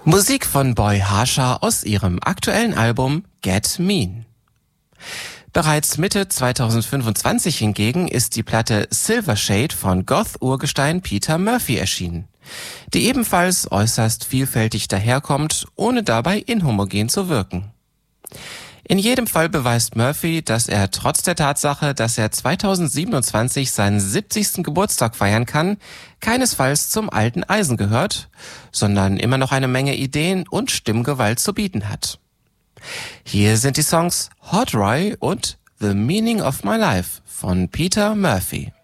Musik von Boy Harsha aus ihrem aktuellen Album Get Mean. Bereits Mitte 2025 hingegen ist die Platte Silver Shade von Goth-Urgestein Peter Murphy erschienen, die ebenfalls äußerst vielfältig daherkommt, ohne dabei inhomogen zu wirken. In jedem Fall beweist Murphy, dass er trotz der Tatsache, dass er 2027 seinen 70. Geburtstag feiern kann, keinesfalls zum alten Eisen gehört, sondern immer noch eine Menge Ideen und Stimmgewalt zu bieten hat. Hier sind die Songs Hot Roy und The Meaning of My Life von Peter Murphy.